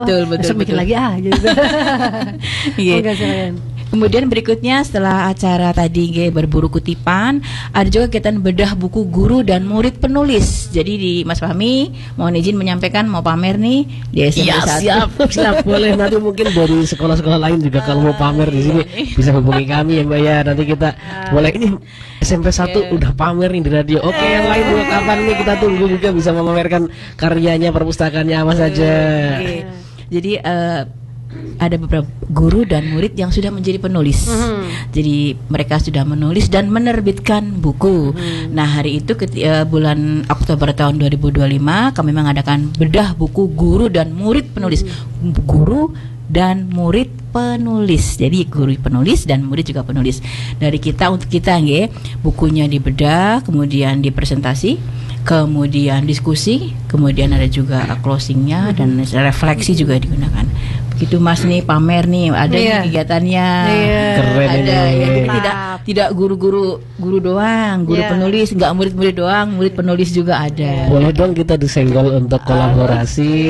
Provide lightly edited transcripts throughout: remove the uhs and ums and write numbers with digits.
Betul. Bikin lagi gitu. Iya. Kemudian berikutnya setelah acara tadi berburu kutipan, ada juga kegiatan bedah buku guru dan murid penulis. Jadi di Mas Fahmi mohon izin menyampaikan mau pamer nih di SMP 1. Siap boleh. Nanti mungkin dari sekolah-sekolah lain juga kalau mau pamer di sini bisa hubungi kami ya Mbak ya. Nanti kita boleh ini SMP 1 udah pamer nih di radio. Oke, yang lain juga kapan nih kita tunggu juga bisa memamerkan karyanya, perpustakaannya apa saja. Jadi ada beberapa guru dan murid yang sudah menjadi penulis. Jadi mereka sudah menulis dan menerbitkan buku. Nah, hari itu bulan Oktober tahun 2025 kami mengadakan bedah buku guru dan murid penulis. Guru dan murid penulis. Jadi guru penulis dan murid juga penulis. Dari kita untuk kita bukunya dibedah, kemudian dipresentasi, kemudian diskusi, kemudian ada juga closingnya dan refleksi juga digunakan. Begitu Mas nih pamer nih ada nih kegiatannya. Keren ada ini. Tidak guru doang, guru penulis, enggak murid-murid doang, murid penulis juga ada. Boleh dong kita disenggol untuk kolaborasi.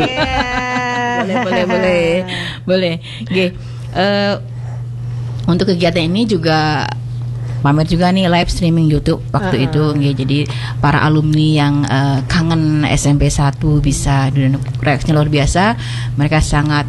Boleh. Untuk kegiatan ini juga pamer juga nih live streaming YouTube waktu itu. Jadi para alumni yang kangen SMP 1 bisa, dan reaksinya luar biasa. Mereka sangat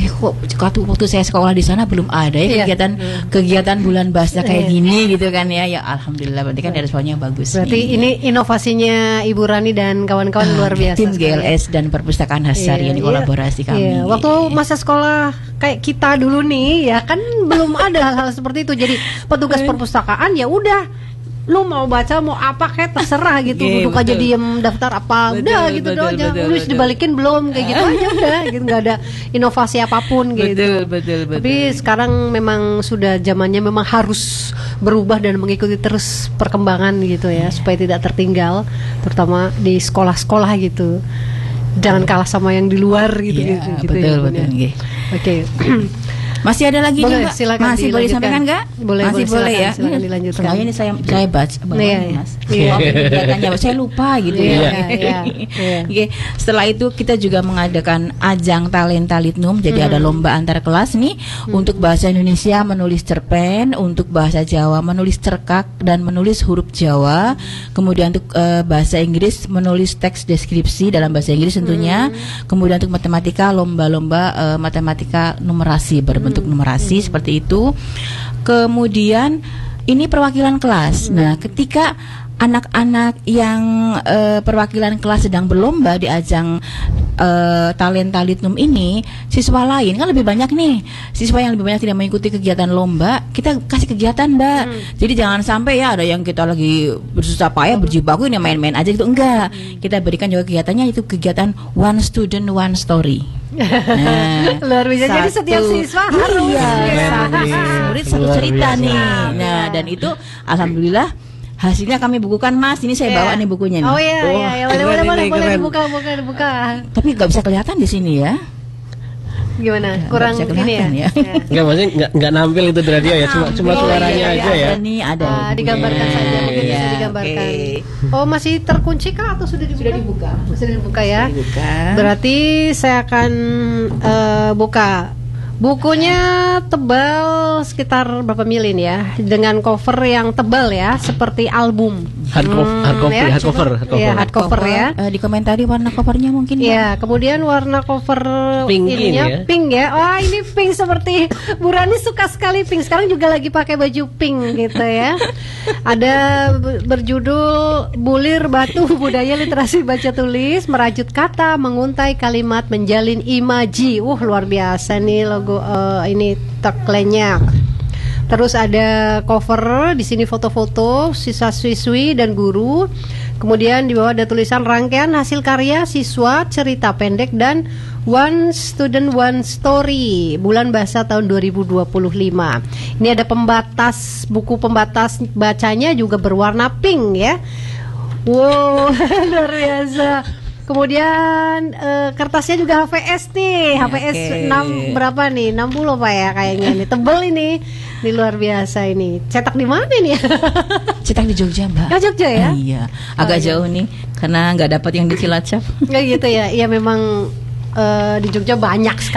kok waktu saya sekolah di sana belum ada kegiatan bulan bahasa kayak gini gitu kan ya. Ya alhamdulillah, berarti kan responnya bagus. Berarti ini inovasinya Ibu Rani dan kawan-kawan luar biasa. Tim GLS dan Perpustakaan Hassari ini kolaborasi kami. Waktu masa sekolah kayak kita dulu nih ya kan belum ada hal-hal seperti itu. Jadi petugas perpustakaan ya udah, lu mau baca mau apa kayak terserah gitu, duduk aja diem daftar apa udah gitu doang aja, nulis dibalikin belum kayak gitu aja udah gitu, nggak ada inovasi apapun gitu. Betul. Tapi sekarang memang sudah zamannya memang harus berubah dan mengikuti terus perkembangan gitu ya, supaya tidak tertinggal terutama di sekolah-sekolah gitu. Jangan kalah sama yang di luar gitu. Betul. Oke. Masih ada lagi boleh, juga? Masih boleh disampaikan nggak? Masih boleh ya. Silakan dilanjutkan. Soalnya ini saya baca Mas. Saya lupa gitu ya. Oke. Setelah itu kita juga mengadakan ajang talenta litnum. Jadi ada lomba antar kelas nih untuk bahasa Indonesia menulis cerpen, untuk bahasa Jawa menulis cerkak dan menulis huruf Jawa. Kemudian untuk bahasa Inggris menulis teks deskripsi dalam bahasa Inggris tentunya. Kemudian untuk matematika lomba-lomba matematika numerasi bentuk numerasi seperti itu. Kemudian ini perwakilan kelas. Nah, ketika anak-anak yang perwakilan kelas sedang berlomba di ajang talenta litnum ini, siswa lain kan lebih banyak nih, siswa yang lebih banyak tidak mengikuti kegiatan lomba, kita kasih kegiatan Mbak. Jadi jangan sampai ya ada yang kita lagi bersusah payah berjibaku ini main-main aja gitu, enggak. Kita berikan juga kegiatannya, itu kegiatan one student one story. Nah, luar biasa. Jadi setiap siswa harus murid satu cerita nih. Nah, dan itu alhamdulillah hasilnya kami bukukan Mas. Ini saya bawa nih bukunya nih. Oh iya. Boleh dibuka. Tapi nggak bisa kelihatan di sini ya. Gimana? Kurang ini ya. Enggak, maksudnya enggak nampil itu di radio ya, cuma suaranya aja ya. Ada nih, ada. Digambarkan saja, mungkin bisa digambarkan. Oh, masih terkunci kah atau sudah dibuka? Sudah dibuka ya. Berarti saya akan buka. Bukunya tebal sekitar berapa milin ya, dengan cover yang tebal ya, seperti album. Hardcover ya. Dikomentari warna covernya mungkin. Ya, kemudian warna cover ininya pink ya. Oh, ini pink seperti Bu Rani suka sekali pink. Sekarang juga lagi pakai baju pink gitu ya. Ada berjudul Bulir Batu Budaya Literasi Baca Tulis, Merajut Kata, Menguntai Kalimat, Menjalin Imaji. Luar biasa nih logo ini tagline-nya. Terus ada cover, di sini foto-foto siswa-siswi dan guru. Kemudian di bawah ada tulisan rangkaian hasil karya siswa, cerita pendek dan one student one story bulan bahasa tahun 2025. Ini ada pembatas, buku pembatas bacanya juga berwarna pink ya. Wow, luar biasa. Kemudian kertasnya juga HVS nih, HVS 6 berapa nih? 60 Pak ya kayaknya ini. Tebel ini. Ini luar biasa ini. Cetak di mana nih? Cetak di Jogja, Mbak. Oh, Jogja ya? Iya. Agak jauh nih karena nggak dapat yang di Cilacap. Kayak gitu ya. Iya memang di Jogja banyak sekali.